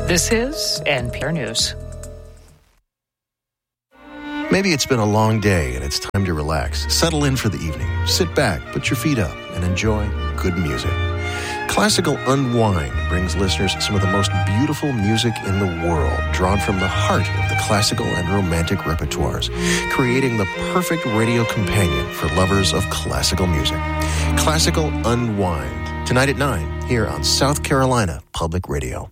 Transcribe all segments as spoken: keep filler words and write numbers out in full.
This is N P R News. Maybe it's been a long day and it's time to relax. Settle in for the evening. Sit back, put your feet up, and enjoy good music. Classical Unwind brings listeners some of the most beautiful music in the world, drawn from the heart of the classical and romantic repertoires, creating the perfect radio companion for lovers of classical music. Classical Unwind, tonight at nine, here on South Carolina Public Radio.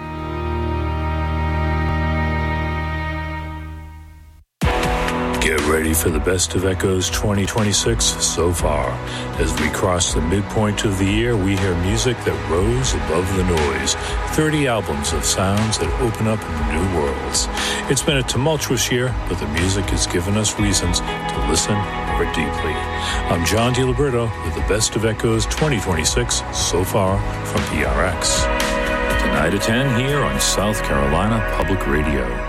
Get ready for the Best of Echoes twenty twenty-six so far. As we cross the midpoint of the year, we hear music that rose above the noise. thirty albums of sounds that open up new worlds. It's been a tumultuous year, but the music has given us reasons to listen more deeply. I'm John DiLiberto with the Best of Echoes twenty twenty-six so far from P R X. Tonight at ten here on South Carolina Public Radio.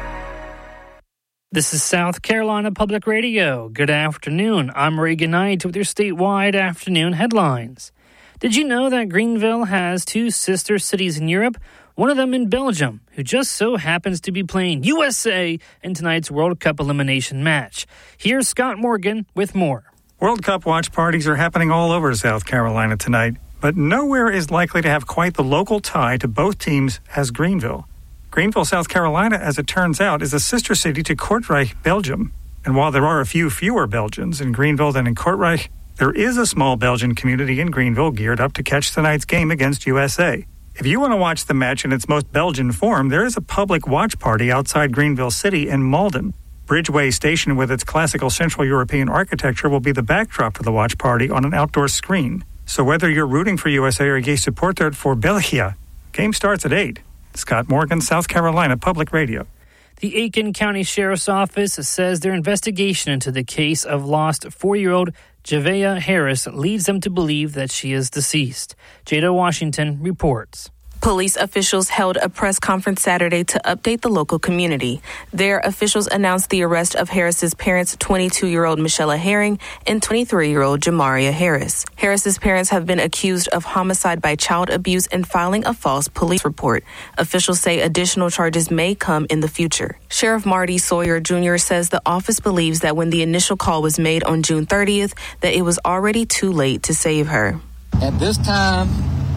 This is South Carolina Public Radio. Good afternoon. I'm Reagan Knight with your statewide afternoon headlines. Did you know that Greenville has two sister cities in Europe? One of them in Belgium, who just so happens to be playing U S A in tonight's World Cup elimination match. Here's Scott Morgan with more. World Cup watch parties are happening all over South Carolina tonight, but nowhere is likely to have quite the local tie to both teams as Greenville. Greenville, South Carolina, as it turns out, is a sister city to Kortrijk, Belgium. And while there are a few fewer Belgians in Greenville than in Kortrijk, there is a small Belgian community in Greenville geared up to catch tonight's game against U S A. If you want to watch the match in its most Belgian form, there is a public watch party outside Greenville City in Malden. Bridgeway Station, with its classical Central European architecture, will be the backdrop for the watch party on an outdoor screen. So whether you're rooting for U S A or a supporter for Belgia, game starts at eight. Scott Morgan, South Carolina Public Radio. The Aiken County Sheriff's Office says their investigation into the case of lost four-year-old Javea Harris leads them to believe that she is deceased. Jada Washington reports. Police officials held a press conference Saturday to update the local community. Their officials announced the arrest of Harris's parents, twenty-two-year-old Michelle Herring and twenty-three-year-old Jamaria Harris. Harris's parents have been accused of homicide by child abuse and filing a false police report. Officials say additional charges may come in the future. Sheriff Marty Sawyer Junior says the office believes that when the initial call was made on June thirtieth, that it was already too late to save her. At this time,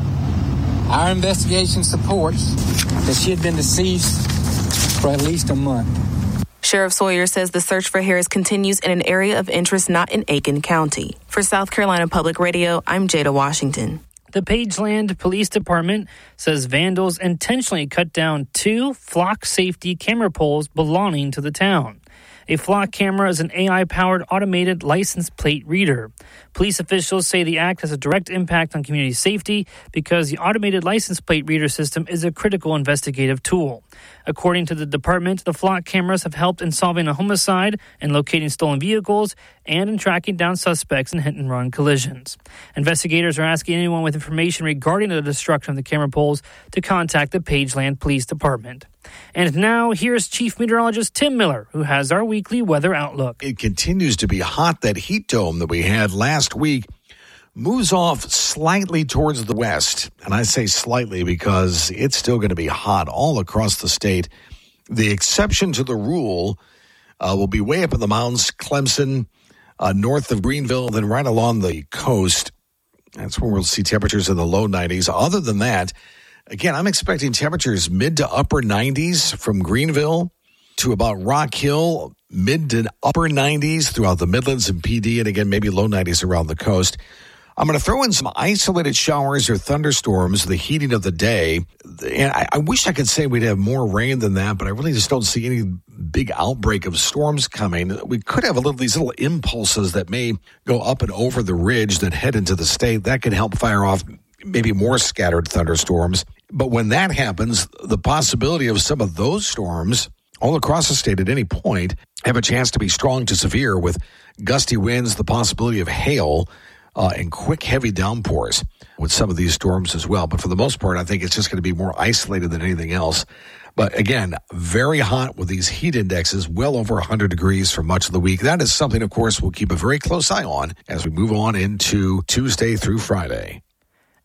our investigation supports that she had been deceased for at least a month. Sheriff Sawyer says the search for Harris continues in an area of interest not in Aiken County. For South Carolina Public Radio, I'm Jada Washington. The Pageland Police Department says vandals intentionally cut down two flock safety camera poles belonging to the town. A flock camera is an A I-powered automated license plate reader. Police officials say the act has a direct impact on community safety because the automated license plate reader system is a critical investigative tool. According to the department, the flock cameras have helped in solving a homicide and locating stolen vehicles and in tracking down suspects in hit-and-run collisions. Investigators are asking anyone with information regarding the destruction of the camera poles to contact the Pageland Police Department. And now, here's Chief Meteorologist Tim Miller, who has our weekly weather outlook. It continues to be hot. That heat dome that we had last week moves off slightly towards the west. And I say slightly because it's still going to be hot all across the state. The exception to the rule uh, will be way up in the mountains, Clemson, uh, north of Greenville, then right along the coast. That's where we'll see temperatures in the low nineties. Other than that, again, I'm expecting temperatures mid to upper nineties from Greenville to about Rock Hill, mid to upper nineties throughout the Midlands and P D, and again, maybe low nineties around the coast. I'm going to throw in some isolated showers or thunderstorms, the heating of the day. And I, I wish I could say we'd have more rain than that, but I really just don't see any big outbreak of storms coming. We could have a little these little impulses that may go up and over the ridge that head into the state. That could help fire off maybe more scattered thunderstorms. But when that happens, the possibility of some of those storms all across the state at any point have a chance to be strong to severe with gusty winds, the possibility of hail, uh, and quick, heavy downpours with some of these storms as well. But for the most part, I think it's just going to be more isolated than anything else. But again, very hot with these heat indexes well over one hundred degrees for much of the week. That is something, of course, we'll keep a very close eye on as we move on into Tuesday through Friday.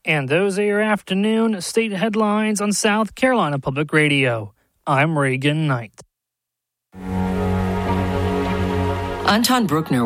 And those are your afternoon state headlines on South Carolina Public Radio. I'm Reagan Knight. Anton Bruckner